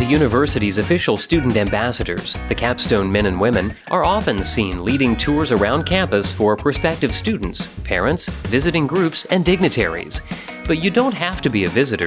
university's official student ambassadors, the Capstone men and women are often seen leading tours around campus for prospective students, parents, visiting groups, and dignitaries. But you don't have to be a visitor